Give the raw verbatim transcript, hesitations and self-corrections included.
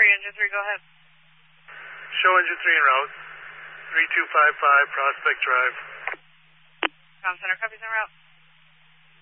three, engine three, go ahead. Show engine three en route. three two five five Prospect Drive. Com Center, copies en route.